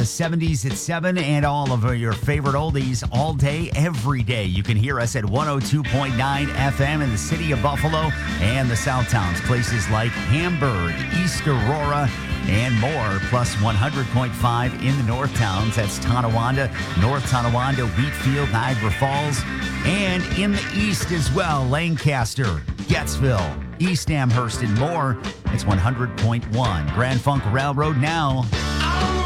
The 70s at 7 and all of your favorite oldies all day, every day. You can hear us at 102.9 FM in the city of Buffalo and the Southtowns. Places like Hamburg, East Aurora, and more. Plus 100.5 in the North Towns. That's Tonawanda, North Tonawanda, Wheatfield, Niagara Falls. And in the East as well, Lancaster, Gettsville, East Amherst, and more. It's 100.1. Grand Funk Railroad now.